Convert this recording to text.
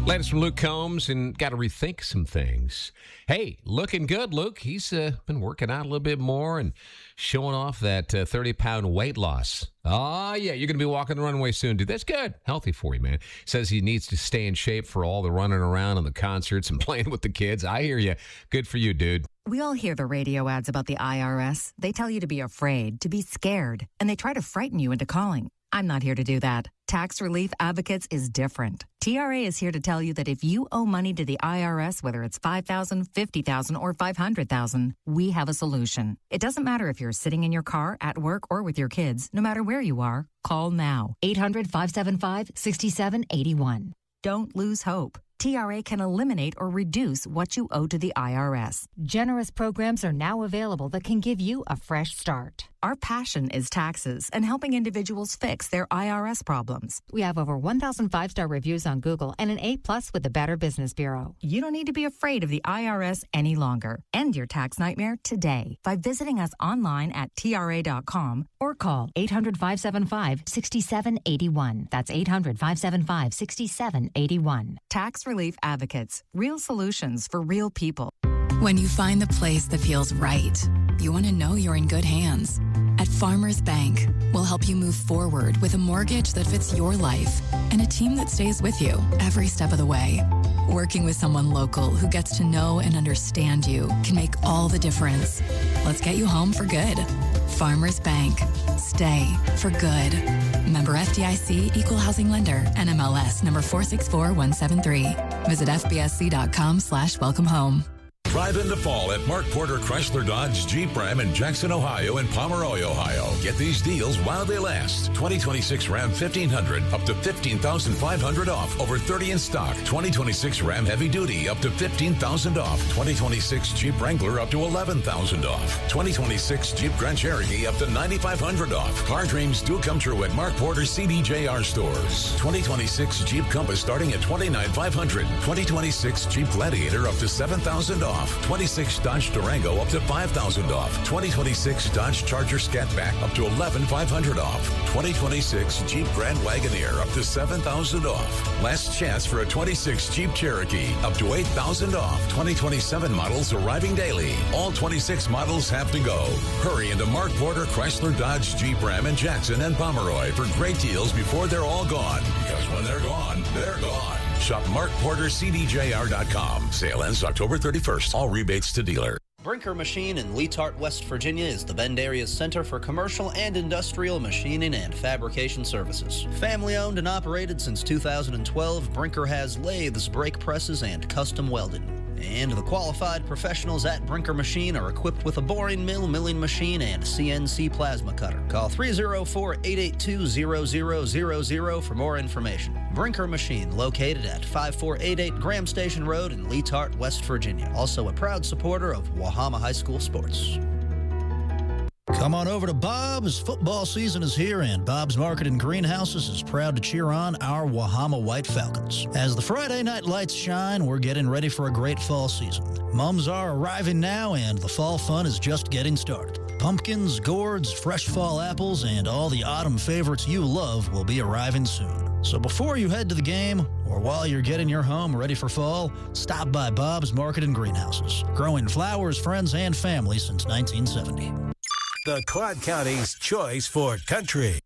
Latest from Luke Combs, and got to rethink some things. Hey, looking good, Luke. He's been working out a little bit more and showing off that 30-pound weight loss. Oh, yeah, you're going to be walking the runway soon, dude. That's good. Healthy for you, man. Says he needs to stay in shape for all the running around and the concerts and playing with the kids. I hear you. Good for you, dude. We all hear the radio ads about the IRS. They tell you to be afraid, to be scared, and they try to frighten you into calling. I'm not here to do that. Tax Relief Advocates is different. TRA is here to tell you that if you owe money to the IRS, whether it's $5,000, $50,000, or $500,000, we have a solution. It doesn't matter if you're sitting in your car, at work, or with your kids. No matter where you are, call now. 800-575-6781. Don't lose hope. TRA can eliminate or reduce what you owe to the IRS. Generous programs are now available that can give you a fresh start. Our passion is taxes and helping individuals fix their IRS problems. We have over 1,000 5-star reviews on Google and an A+ with the Better Business Bureau. You don't need to be afraid of the IRS any longer. End your tax nightmare today by visiting us online at TRA.com or call 800-575-6781. That's 800-575-6781. Tax Relief Advocates. Real solutions for real people. When you find the place that feels right, you want to know you're in good hands. At Farmers Bank, we'll help you move forward with a mortgage that fits your life and a team that stays with you every step of the way. Working with someone local who gets to know and understand you can make all the difference. Let's get you home for good. Farmers Bank. Stay for good. Member FDIC, Equal Housing Lender, NMLS number 464173. Visit fbsc.com/welcome home. Drive into fall at Mark Porter Chrysler Dodge Jeep Ram in Jackson, Ohio and Pomeroy, Ohio. Get these deals while they last. 2026 Ram 1500 up to $15,500 off. Over 30 in stock. 2026 Ram Heavy Duty up to $15,000 off. 2026 Jeep Wrangler up to $11,000 off. 2026 Jeep Grand Cherokee up to $9,500 off. Car dreams do come true at Mark Porter CDJR stores. 2026 Jeep Compass starting at $29,500. 2026 Jeep Gladiator up to $7,000 off. 26 Dodge Durango up to $5,000 off. 2026 Dodge Charger Scatback up to $11,500 off. 2026 Jeep Grand Wagoneer up to $7,000 off. Last chance for a 26 Jeep Cherokee up to $8,000 off. 2027 models arriving daily. All 26 models have to go. Hurry into Mark Porter Chrysler Dodge Jeep Ram in Jackson and Pomeroy for great deals before they're all gone. Because when they're gone, they're gone. Shop MarkPorterCDJR.com. Sale ends October 31st. All rebates to dealer. Brinker Machine in Leetart, West Virginia is the Bend area's center for commercial and industrial machining and fabrication services. Family owned and operated since 2012, Brinker has lathes, brake presses, and custom welding. And the qualified professionals at Brinker Machine are equipped with a boring mill, milling machine, and CNC plasma cutter. Call 304-882-0000 for more information. Brinker Machine, located at 5488 Graham Station Road in Leetart, West Virginia. Also a proud supporter of Wahama High School sports. Come on over to Bob's. Football season is here, and Bob's Market and Greenhouses is proud to cheer on our Wahama White Falcons. As the Friday night lights shine, we're getting ready for a great fall season. Mums are arriving now, and the fall fun is just getting started. Pumpkins, gourds, fresh fall apples, and all the autumn favorites you love will be arriving soon. So before you head to the game, or while you're getting your home ready for fall, stop by Bob's Market and Greenhouses, growing flowers, friends, and family since 1970. The Clark County's choice for country.